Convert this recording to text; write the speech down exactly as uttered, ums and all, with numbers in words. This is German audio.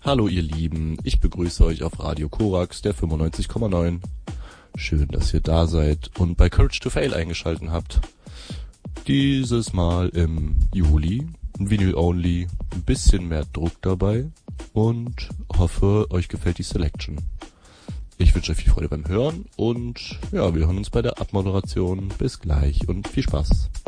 Hallo ihr Lieben, ich begrüße euch auf Radio Korax, der fünfundneunzig Komma neun. Schön, dass ihr da seid und bei Courage to Fail eingeschalten habt. Dieses Mal im Juli, Vinyl Only, ein bisschen mehr Druck dabei und hoffe, euch gefällt die Selection. Ich wünsche euch viel Freude beim Hören und ja, wir hören uns bei der Abmoderation. Bis gleich und viel Spaß.